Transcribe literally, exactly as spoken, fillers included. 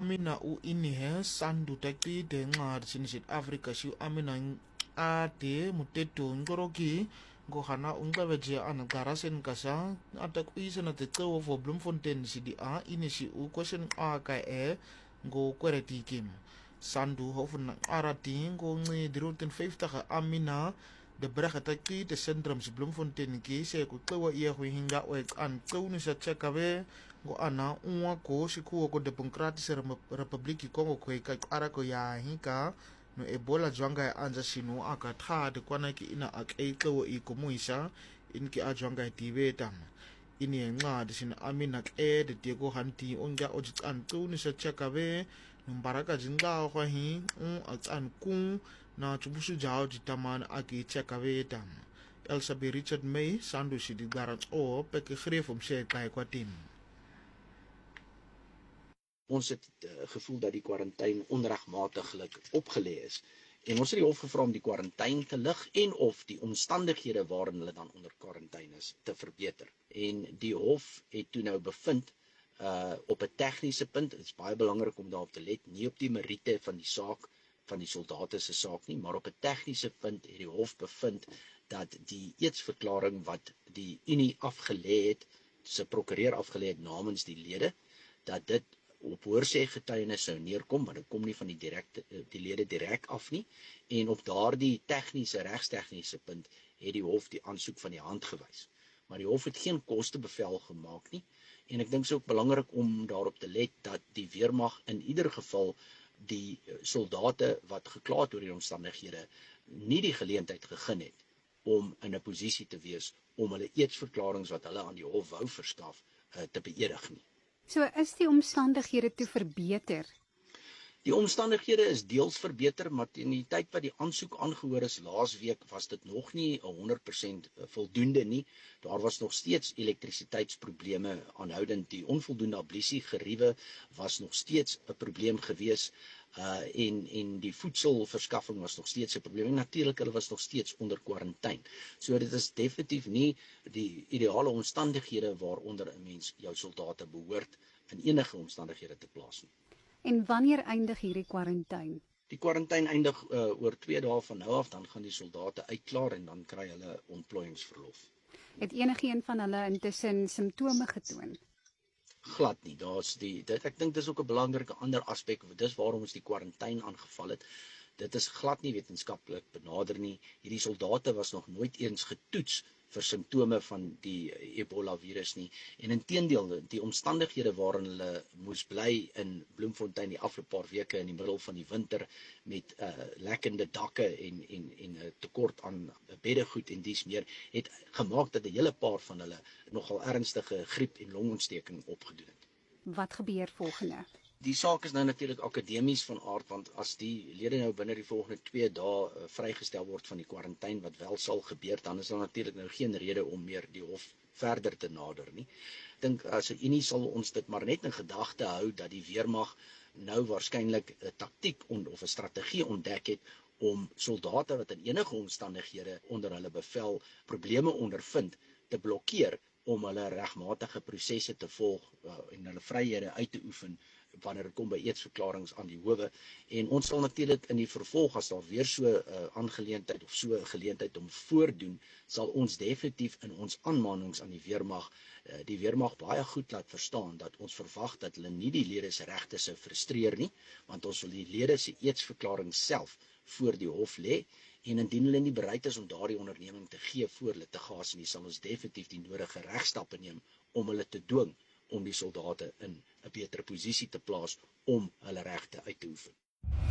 amina u inihe sandu taqide nxa sini South Africa xiu amina ade muteto ngoroki ngohana unqebeje ana qarasen kasa atakuyisa na teqewo for Bloemfontein C D A ini si u question aka e ngo kweretikim sandu hofuna arati ngo ngi druten vijftig amina de brega taqi de centrum si Bloemfontein ki se ku qewa ie go hinga o an qeuni sa chekabe ngo ana unwa ko siku ko Democratische Republiek Congo ko ka ara ko ya hinka no ebola jwanga ya anja sinu aka tha de kwana ki ina akeiqewo ikomuisa inki ajwanga tibeta ini enqa de sin amina ke de teko hanti onja ojikan qeuni sa chekabe mbaraka jinga go hi un atsan ku na chubusu jao jitaman aki chekabe tam Elsabe Richard May sandu si di garat o peke gref om se kai kwa team. Ons het uh, gevoel dat die kwarantyne onregmatiglik opgelê is. En ons het die hof gevra om die kwarantyne te lig en of die omstandighede waarin hulle dan onder kwarantyne is te verbeter. En die hof het toe nou bevind uh op 'n tegniese punt, dit is baie belangrik om daarop te let, nie op die meriete van die saak van die soldate se saak nie, maar op 'n tegniese punt het die hof bevind dat die eedsverklaring wat die Unie afgelê het, se prokureur afgelê het namens die lede, dat dit op hoorsêgetuienis sou neerkom, want dit kom nie van die direkte die lede direk af nie, en op daardie tegniese regstegniese punt het die hof die aansoek van die hand gewys. Maar die hof het geen kostebevel gemaak nie, en ek dink dit is ook belangrik om daarop te let dat die weermag in ieder geval die soldate wat gekla het oor die omstandighede nie die geleentheid gegee het om in 'n posisie te wees om hulle eedsverklaringe wat hulle aan die hof wou verskaf te beëdig nie. So is die omstandighede toe verbeter? Die omstandighede is deels verbeter, maar teen die tyd wat die aansoek aangehoor is laasweek was dit nog nie honderd persent voldoende nie. Daar was nog steeds elektrisiteitsprobleme aanhoudend. Die onvoldoende ablusie geriewe was nog steeds 'n probleem gewees. Uh, en, en die voedselverskaffing was nog steeds 'n probleem. En natuurlik, hulle was nog steeds onder kwarantyne. So dit is definitief nie die ideale omstandighede waaronder 'n mens jou soldate behoort in enige omstandighede te plaas nie. En wanneer eindig hierdie kwarantyne? Die kwarantyne eindig uh, oor twee dae van nou af, dan gaan die soldate uitklaar en dan kry hulle ontplooiingsverlof. Het enigiemand van hulle intussen simptome getoon? Glad nie. Daar's die dit ek dink dis ook 'n belangrike ander aspek, dis waarom ons die kwarantyne aangeval het. Dit is glad nie wetenskaplik benader nie. Hierdie soldate was nog nooit eens getoets vir simptome van die Ebola virus nie. En inteendeel, die omstandighede waarin hulle moes bly in Bloemfontein die afgelope paar weke in die middel van die winter met uh, lekkende dakke en en en 'n tekort aan beddegoed en dies meer, het gemaak dat 'n hele paar van hulle nogal ernstige griep en longontsteking opgedoen het. Wat gebeur volgende? Die saak is nou natuurlik akademies van aard, want as die lede nou binne die volgende twee dae uh, vrygestel word van die kwarantyne wat wel sal gebeur, dan is daar natuurlik nou geen rede om meer die hof verder te nader nie. Ek dink as 'n Unie sal ons dit maar net in gedagte hou dat die weermag nou waarskynlik 'n taktiek of 'n strategie ontdek het om soldate wat in enige omstandighede onder hulle bevel probleme ondervind te blokkeer om hulle regmatige prosesse te volg uh, en hulle vryhede uit te oefen wanneer dit kom by eedsverklaringe aan die howe. En ons sal natuurlik in die vervolg, as daar weer so 'n uh, aangeleentheid of so 'n geleentheid om voordoen, sal ons definitief in ons aanmanings aan die weermag uh, die weermag baie goed laat verstaan dat ons verwag dat hulle nie die lede se regte sou frustreer nie, want ons wil die lede se eedsverklaring self voor die hof lê, en indien hulle nie bereid is om daardie onderneming te gee voor litigasie nie, sal ons definitief die nodige regstappe neem om hulle te dwing om die soldate in 'n beter posisie te plaas om hulle regte uit te oefen.